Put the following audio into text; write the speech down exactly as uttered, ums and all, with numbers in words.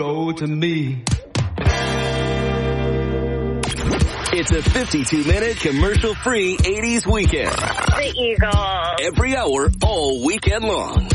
go to me. It's a fifty-two minute commercial-free eighties weekend. The Eagles. Every hour, all weekend long.